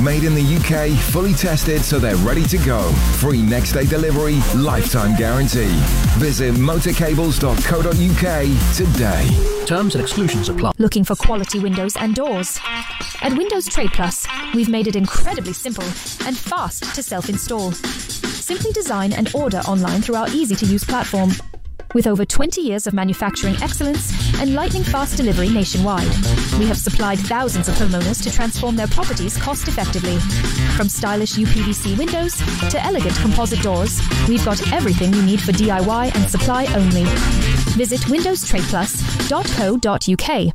Made in the UK, fully tested so they're ready to go. Free next day delivery, lifetime guarantee. Visit motorcables.co.uk today. Terms and exclusions apply. Looking for quality windows and doors? At Windows Trade Plus, we've made it incredibly simple and fast to self-install. Simply design and order online through our easy-to-use platform. With over 20 years of manufacturing excellence and lightning-fast delivery nationwide, we have supplied thousands of homeowners to transform their properties cost-effectively. From stylish UPVC windows to elegant composite doors, we've got everything you need for DIY and supply only. Visit windowstradeplus.co.uk.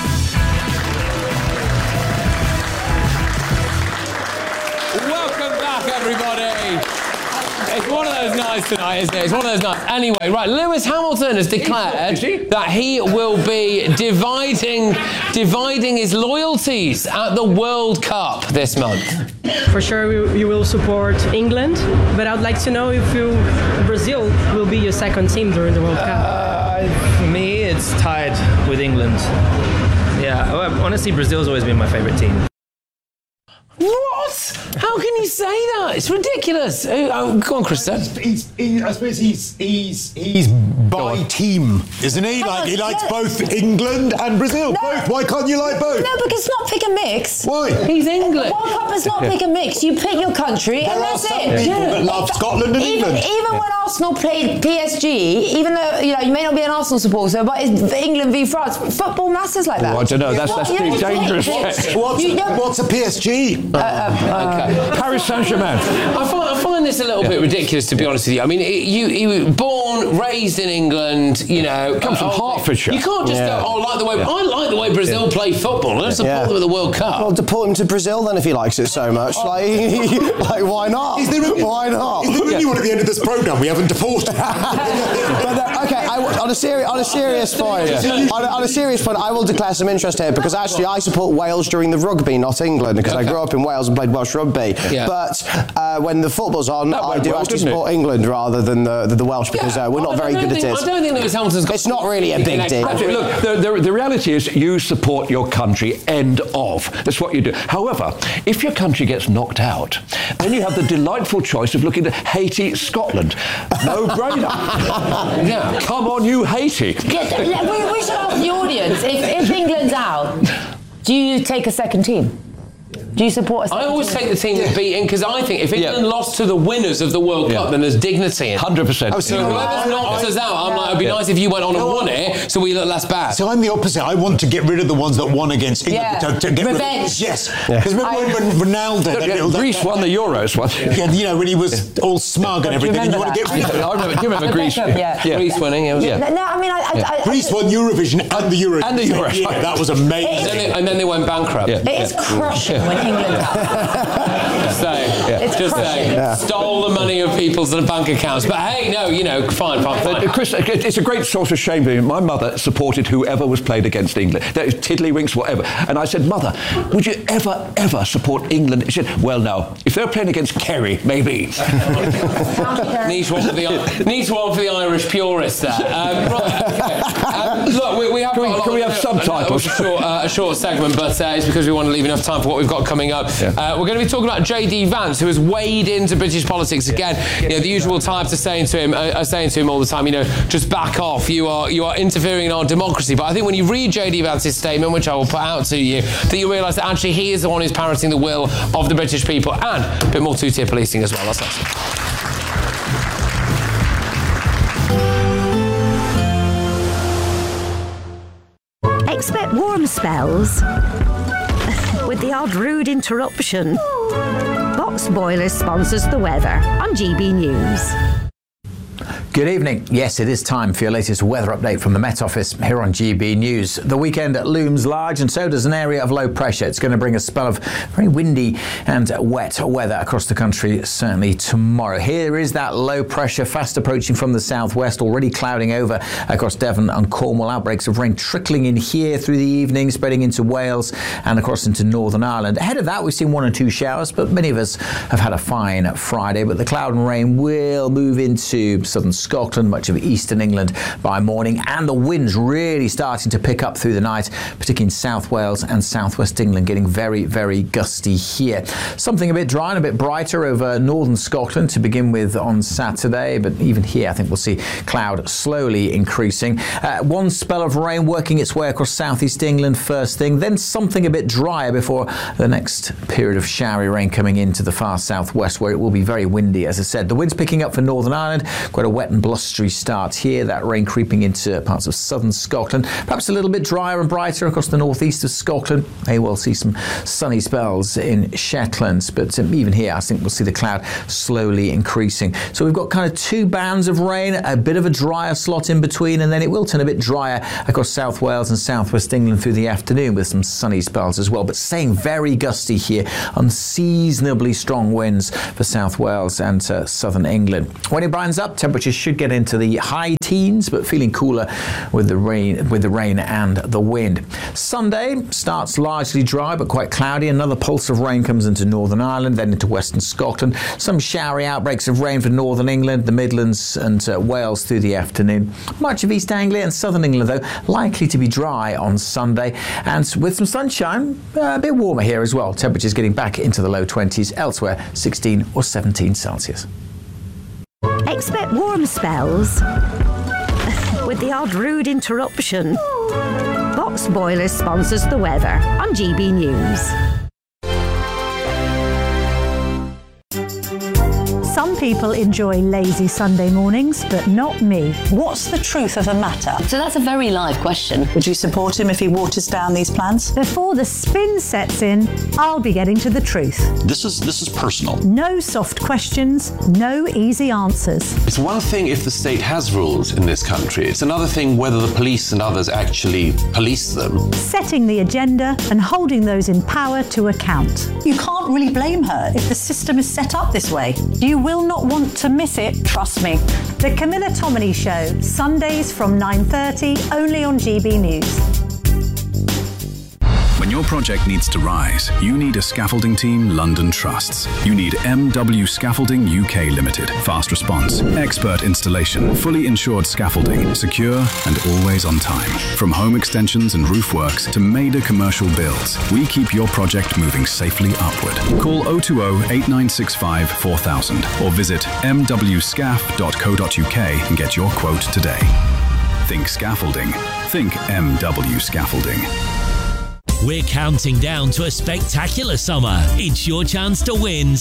Welcome back, everybody. It's one of those nights tonight, isn't it? It's one of those nights. Anyway, right, Lewis Hamilton has declared that he will be dividing his loyalties at the World Cup this month. For sure, you will support England, but I'd like to know if Brazil will be your second team during the World Cup. For me, it's tied with England. Yeah, honestly, Brazil's always been my favourite team. What? How can you say that? It's ridiculous. Go on, Krista. I suppose he's by team, isn't he? Like he likes both England and Brazil. No. Both. Why can't you like both? No, because it's not pick and mix. Why? He's England. The World Cup is not pick and mix. You pick your country and that's it. There are some people that love Scotland and England. Even when Arsenal played PSG, even though you may not be an Arsenal supporter, but it's England v France. Football matters like that. I don't know. That's too dangerous. What's a PSG? Okay. Paris Saint-Germain. I find this a little bit ridiculous, to be honest with you. I mean, you were born, raised in England, you know. Come from Hertfordshire. You can't just go, I like the way Brazil play football. I don't support them at the World Cup. Well, deport him to Brazil then if he likes it so much. Like why not? Why not? Is there anyone at the end of this programme we haven't deported? Okay, on a serious point, I will declare some interest here because actually I support Wales during the rugby, not England, because I grew up in Wales and played Welsh rugby. Yeah. But when the football's on, I do actually support England rather than the Welsh because we're not very good at it. I don't think Lewis Hamilton's got... It's not really a big deal. Look, the reality is you support your country, end of. That's what you do. However, if your country gets knocked out, then you have the delightful choice of looking at Haiti, Scotland. No brainer. Yeah. Come on, you Haiti. We should ask the audience, if England's out, do you take a second team? Do you support a second I always take the team that's beaten because I think if England lost to the winners of the World Cup, then there's dignity in it. 100%. So whoever's knocked us out, I'm like, it'd be nice if you went on and won it so we look less bad. So I'm the opposite. I want to get rid of the ones that won against England. Yeah. To get Revenge. Yes. Because remember when Ronaldo... Greece won the Euros once. Yeah, you know, when he was all smug and everything, and you want to get rid of it. I remember Greece. Greece winning. No, I mean, Greece won Eurovision and the Euros. And the Euros. Yeah, that was amazing. And then they went bankrupt. It is crushing when England's out. Just saying. Stole the money of people's bank accounts. But hey, no, fine. Chris, it's a great source of shame. My mother supported whoever was played against England. Tiddlywinks, whatever. And I said, Mother, would you ever support England? She said, well, no. If they're playing against Kerry, maybe. Needs one for the Irish purists there. Look, we have Can we have subtitles? A short segment, but it's because we want to leave enough time for what we've got coming up. We're going to be talking about J.D. Vance, who has weighed into British politics again. The usual types are saying to him all the time, just back off. You are interfering in our democracy. But I think when you read J.D. Vance's statement, which I will put out to you, that you realise that actually he is the one who's parroting the will of the British people, and a bit more two-tier policing as well. That's nice. Expect warm spells with the odd rude interruption. Box Boilers sponsors the weather on GB News. Good evening. Yes, it is time for your latest weather update from the Met Office here on GB News. The weekend looms large and so does an area of low pressure. It's going to bring a spell of very windy and wet weather across the country, certainly tomorrow. Here is that low pressure fast approaching from the southwest, already clouding over across Devon and Cornwall. Outbreaks of rain trickling in here through the evening, spreading into Wales and across into Northern Ireland. Ahead of that, we've seen 1 or 2 showers, but many of us have had a fine Friday. But the cloud and rain will move into southern Scotland, much of eastern England by morning, and the winds really starting to pick up through the night, particularly in South Wales and southwest England, getting very, very gusty here. Something a bit dry and a bit brighter over northern Scotland to begin with on Saturday, but even here I think we'll see cloud slowly increasing. One spell of rain working its way across southeast England first thing, then something a bit drier before the next period of showery rain coming into the far southwest, where it will be very windy. As I said, the wind's picking up for Northern Ireland, quite a wet and blustery start here, that rain creeping into parts of southern Scotland, perhaps a little bit drier and brighter across the northeast of Scotland. May well see some sunny spells in Shetlands, but even here I think we'll see the cloud slowly increasing. So we've got kind of two bands of rain, a bit of a drier slot in between, and then it will turn a bit drier across South Wales and southwest England through the afternoon with some sunny spells as well, but staying very gusty here, unseasonably strong winds for South Wales and southern England. When it brightens up, temperatures should get into the high teens, but feeling cooler with the rain and the wind. Sunday starts largely dry but quite cloudy. Another pulse of rain comes into Northern Ireland, then into western Scotland. Some showery outbreaks of rain for northern England, the Midlands and Wales through the afternoon. Much of East Anglia and southern England, though, likely to be dry on Sunday, and with some sunshine, a bit warmer here as well. Temperatures getting back into the low 20s, elsewhere 16 or 17 Celsius. Expect warm spells with the odd rude interruption. Box Boilers sponsors the weather on GB News. Some people enjoy lazy Sunday mornings, but not me. What's the truth of the matter? So that's a very live question. Would you support him if he waters down these plans? Before the spin sets in, I'll be getting to the truth. This is personal. No soft questions, no easy answers. It's one thing if the state has rules in this country. It's another thing whether the police and others actually police them. Setting the agenda and holding those in power to account. You can't really blame her if the system is set up this way. You will not want to miss it, trust me. The Camilla Tominey Show, Sundays from 9:30, only on GB News. When your project needs to rise, you need a scaffolding team London trusts. You need MW Scaffolding UK Limited. Fast response, expert installation, fully insured scaffolding, secure and always on time. From home extensions and roof works to major commercial builds, we keep your project moving safely upward. Call 020 8965 4000 or visit mwscaf.co.uk and get your quote today. Think scaffolding. Think MW Scaffolding. We're counting down to a spectacular summer. It's your chance to win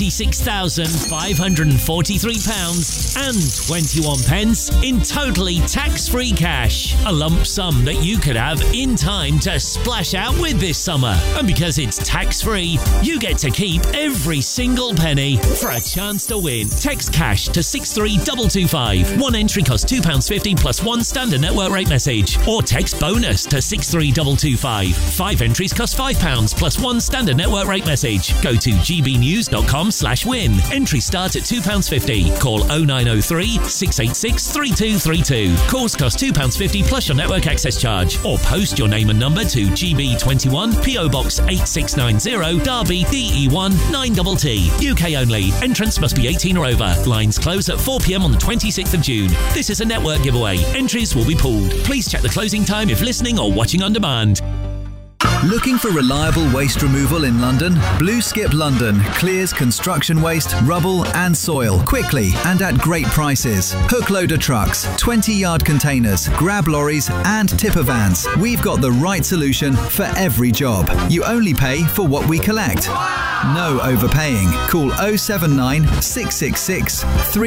£76,543 and 21 pence in totally tax-free cash. A lump sum that you could have in time to splash out with this summer. And because it's tax-free, you get to keep every single penny for a chance to win. Text cash to 63225. One entry costs £2.50 plus one standard network rate message. Or text bonus to 63225. 5 entries cost £5 plus one standard network rate message. Go to gbnews.com/win. Entries start at £2.50. Call 0903 686 3232. Calls cost £2.50 plus your network access charge. Or post your name and number to GB21 PO Box 8690 Derby DE1 9TT. UK only. Entrance must be 18 or over. Lines close at 4 p.m. on the 26th of June. This is a network giveaway. Entries will be pooled. Please check the closing time if listening or watching on demand. Looking for reliable waste removal in London? Blue Skip London clears construction waste, rubble and soil quickly and at great prices. Hook loader trucks, 20-yard containers, grab lorries and tipper vans. We've got the right solution for every job. You only pay for what we collect. No overpaying. Call 079 666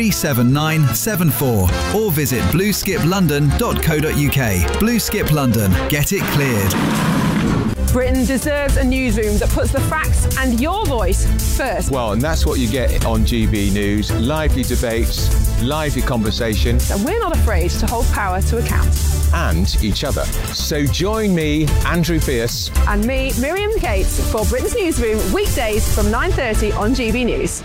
37974 or visit blueskiplondon.co.uk. Blue Skip London. Get it cleared. Britain deserves a newsroom that puts the facts and your voice first. Well, and that's what you get on GB News. Lively debates, lively conversation. And we're not afraid to hold power to account. And each other. So join me, Andrew Pierce. And me, Miriam Cates, for Britain's Newsroom, weekdays from 9:30 on GB News.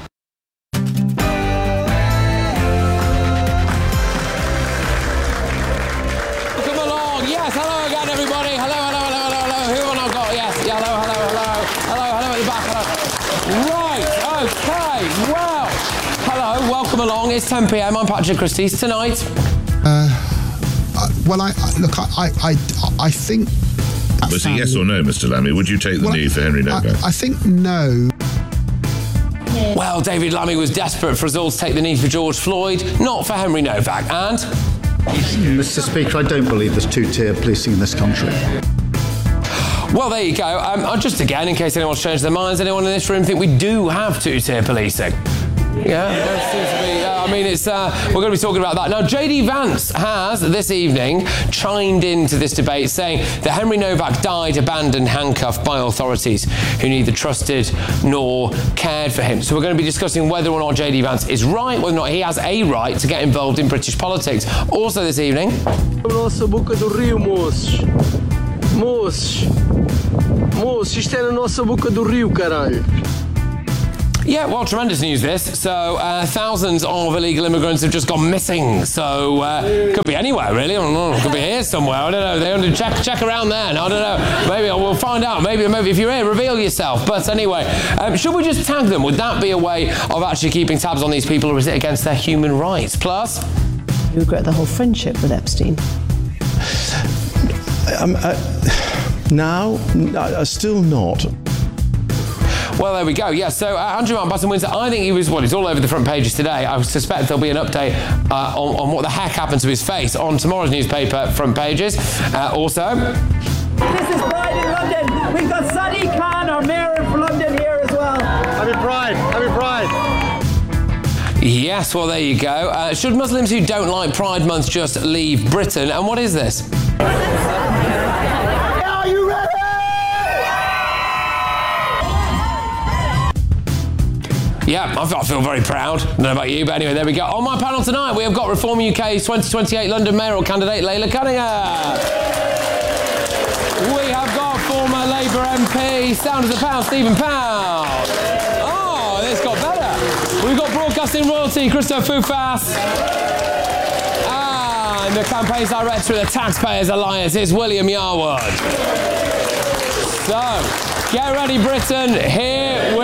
Come along. Yes, hello again, everybody. Hello. Who have I got? Yes, yeah, hello at the back, hello. Right, okay, well, hello, welcome welcome along. It's 10 p.m. I'm Patrick Christie's. Tonight. Well, I think. Was it yes or no, Mr. Lammy? Would you take the knee for Henry Novak? I think no. Well, David Lammy was desperate for us all to take the knee for George Floyd, not for Henry Novak. And? Mr. Speaker, I don't believe there's two-tier policing in this country. Well, there you go. Just again, in case anyone's changed their minds, anyone in this room think we do have two-tier policing? Yeah, that seems to be. We're going to be talking about that now. JD Vance has this evening chimed into this debate, saying that Henry Novak died abandoned, handcuffed by authorities who neither trusted nor cared for him. So we're going to be discussing whether or not JD Vance is right, whether or not he has a right to get involved in British politics. Also this evening. Nossa boca do rio, moços. Moços, isto é na nossa boca do rio, caralho. Yeah, well, tremendous news this. So, thousands of illegal immigrants have just gone missing. So, could be anywhere, really. I don't know. Could be here somewhere. I don't know. They're going to check around there. I don't know. Maybe we'll find out. Maybe if you're here, reveal yourself. But anyway, should we just tag them? Would that be a way of actually keeping tabs on these people, or is it against their human rights? Plus, you regret the whole friendship with Epstein? Now, still not. Well, there we go. Yeah, so Andrew Mountbatten-Windsor, I think he's all over the front pages today. I suspect there'll be an update on what the heck happened to his face on tomorrow's newspaper front pages. Also... This is Pride in London. We've got Sadiq Khan, our mayor of London, here as well. Happy Pride. Happy Pride. Yes, well, there you go. Should Muslims who don't like Pride Month just leave Britain? And what is this? Are you ready? Yeah, I feel very proud. I don't know about you, but anyway, there we go. On my panel tonight, we have got Reform UK's 2028 London mayoral candidate, Layla Cunningham. We have got former Labour MP, Sound of the Pound, Stephen Powell. Oh, this got better. We've got broadcasting royalty, Christoph Fufas. And the campaign's director of the Taxpayers Alliance is William Yarwood. So, get ready, Britain. Here we